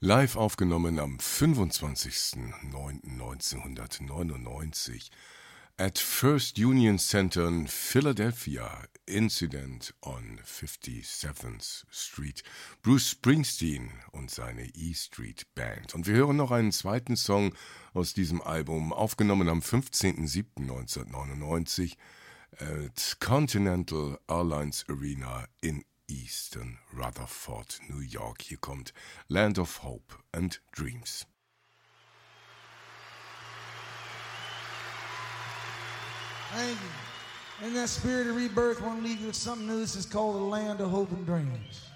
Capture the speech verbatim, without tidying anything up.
Live aufgenommen am fünfundzwanzigsten neunten neunzehnhundertneunundneunzig at First Union Center in Philadelphia, Incident on fifty-seventh Street. Bruce Springsteen und seine E Street Band. Und wir hören noch einen zweiten Song aus diesem Album, aufgenommen am fünfzehnten siebten neunzehnhundertneunundneunzig at Continental Airlines Arena in Eastern Rutherford, New York. Hier kommt Land of Hope and Dreams. Thank you. In that spirit of rebirth, I want to leave you with something new. This is called The Land of Hope and Dreams.